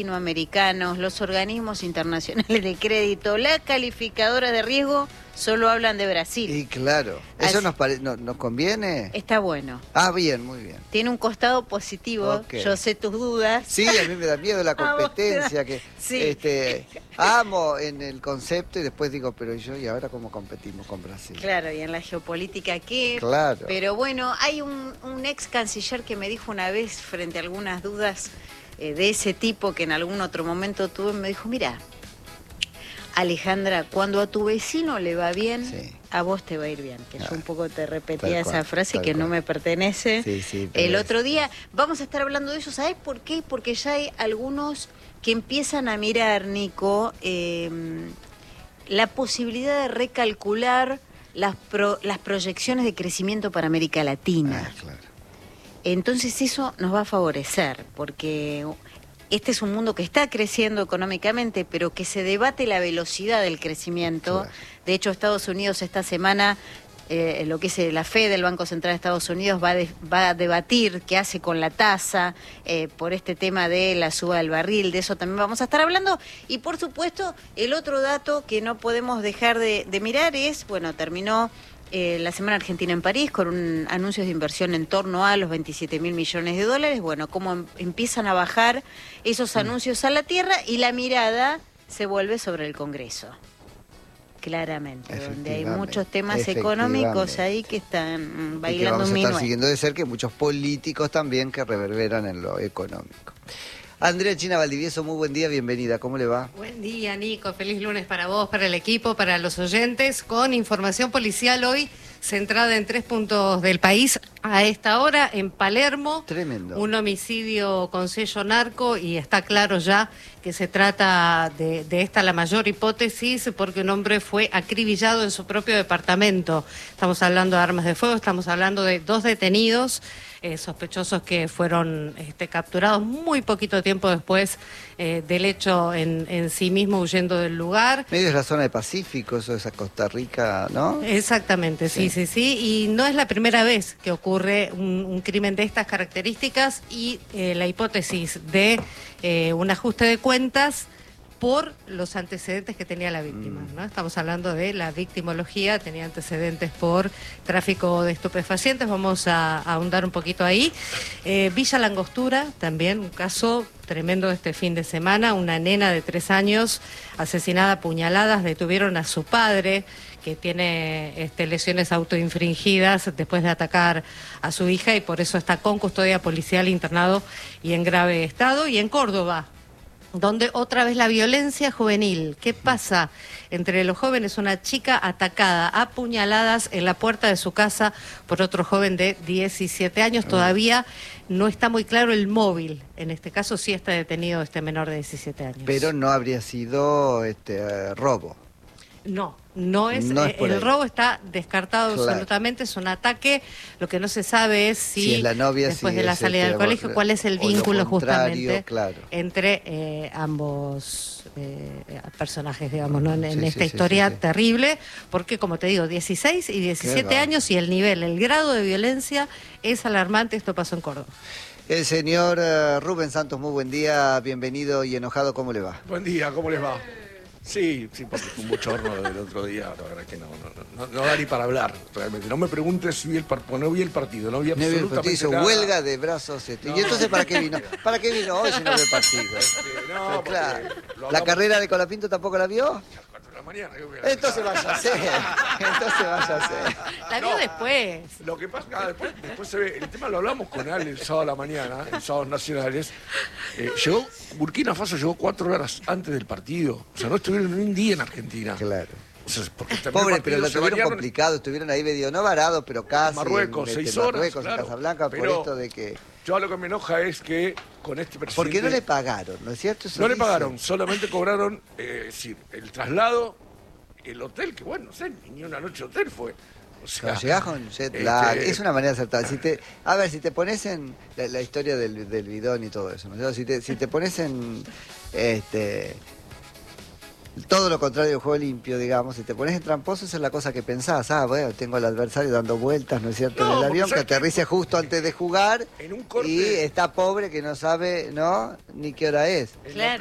latinoamericanos, los organismos internacionales de crédito, la calificadora de riesgo, solo hablan de Brasil. Y claro, ¿eso nos conviene? Está bueno. Ah, bien, muy bien. Tiene un costado positivo, Okay. Yo sé tus dudas. Sí, a mí me da miedo la competencia, que sí. Amo en el concepto y después digo, pero ¿y ahora cómo competimos con Brasil? Claro, y en la geopolítica qué. Claro. Pero bueno, hay un ex canciller que me dijo una vez frente a algunas dudas de ese tipo que en algún otro momento tuve, me dijo, mira, Alejandra, cuando a tu vecino le va bien, sí, a vos te va a ir bien. Que yo un poco te repetía esa frase que no me pertenece. Sí, el otro día vamos a estar hablando de eso, ¿sabes por qué? Porque ya hay algunos que empiezan a mirar, Nico, la posibilidad de recalcular las proyecciones de crecimiento para América Latina. Claro. Entonces eso nos va a favorecer, porque este es un mundo que está creciendo económicamente, pero que se debate la velocidad del crecimiento. Claro. De hecho, Estados Unidos esta semana, lo que es la Fed, el Banco Central de Estados Unidos, va a debatir qué hace con la tasa por este tema de la suba del barril. De eso también vamos a estar hablando. Y por supuesto, el otro dato que no podemos dejar de mirar es, bueno, terminó la Semana Argentina en París con anuncios de inversión en torno a los 27.000 millones de dólares. Bueno, cómo empiezan a bajar esos anuncios a la tierra y la mirada se vuelve sobre el Congreso. Claramente, donde hay muchos temas económicos ahí que están bailando un minuet. Vamos a estar siguiendo de cerca muchos políticos también que reverberan en lo económico. Andrea China Valdivieso, muy buen día, bienvenida, ¿cómo le va? Buen día, Nico, feliz lunes para vos, para el equipo, para los oyentes, con información policial hoy centrada en 3 puntos del país. A esta hora, en Palermo, tremendo, un homicidio con sello narco, y está claro ya que se trata de esta la mayor hipótesis, porque un hombre fue acribillado en su propio departamento. Estamos hablando de armas de fuego, estamos hablando de 2 detenidos, sospechosos que fueron capturados muy poquito tiempo después del hecho en sí mismo, huyendo del lugar. Medio es la zona de Pacífico, eso es a Costa Rica, ¿no? Exactamente, sí, y no es la primera vez que ocurre un crimen de estas características, y la hipótesis de un ajuste de cuentas por los antecedentes que tenía la víctima, ¿no? Estamos hablando de la victimología, tenía antecedentes por tráfico de estupefacientes, vamos a ahondar un poquito ahí. Villa Langostura, también un caso tremendo este fin de semana, una nena de 3 años asesinada a puñaladas, detuvieron a su padre, que tiene lesiones autoinfringidas después de atacar a su hija, y por eso está con custodia policial, internado y en grave estado. Y en Córdoba, donde otra vez la violencia juvenil. ¿Qué pasa entre los jóvenes? Una chica atacada a puñaladas en la puerta de su casa por otro joven de 17 años. Todavía no está muy claro el móvil. En este caso sí está detenido este menor de 17 años. Pero no habría sido robo. No es el robo está descartado, claro, absolutamente. Es un ataque. Lo que no se sabe es si es la novia, después de la salida del colegio, cuál es el vínculo justamente, claro, entre ambos personajes, digamos, ¿no? En esta historia terrible, porque como te digo, 16 y 17 años, y el grado de violencia es alarmante. Esto pasó en Córdoba. El señor Rubén Santos, muy buen día, bienvenido y enojado, ¿cómo le va? Buen día, ¿cómo les va? Sí, porque fue un bochorno del otro día, la verdad que no da ni para hablar, realmente. No me preguntes si vi el partido, no vi el partido, no vi absolutamente hizo nada. Huelga de brazos. ¿Y entonces para qué vino? ¿Para qué vino hoy si no ve el partido? No, claro. ¿La carrera de Colapinto tampoco la vio? A las 4 de la mañana. Entonces vaya a ser. La vio después. Lo que pasa, después se ve, el tema lo hablamos con él el sábado a la mañana, en sábados nacionales. Burkina Faso llegó 4 horas antes del partido. O sea, no estuvieron ni un día en Argentina. Claro. O sea, pobre, pero lo tuvieron complicado, estuvieron ahí medio, no varado, pero casi. Marruecos, 6 horas. Marruecos, claro, en Casablanca, por esto de que... Yo lo que me enoja es que con este presidente... Porque no le pagaron, ¿no es cierto? No le pagaron, solamente cobraron, el traslado, el hotel, que bueno, no sé, ni una noche de hotel fue. O sea, llegás con es una manera acertada. Si te pones en la historia del bidón y todo eso, ¿no? Si te pones en todo lo contrario del juego limpio, digamos, si te pones en tramposo, esa es la cosa que pensás, bueno, tengo al adversario dando vueltas, ¿no es cierto?, No, en el porque avión, que ¿sabes qué? aterrice justo antes de jugar, En un corte- y está pobre que no sabe, ¿no?, ni qué hora es. En la Claro.